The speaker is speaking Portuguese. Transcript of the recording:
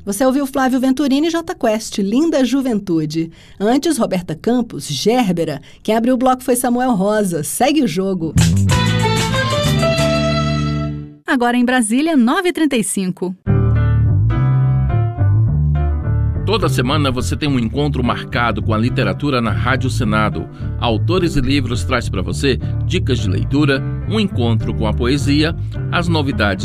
Você ouviu Flávio Venturini e Jota Quest, Linda Juventude. Antes, Roberta Campos, Gérbera. Quem abriu o bloco foi Samuel Rosa. Segue o jogo. Agora em Brasília, 9h35. Toda semana você tem um encontro marcado com a literatura na Rádio Senado. Autores e Livros traz para você dicas de leitura, um encontro com a poesia, as novidades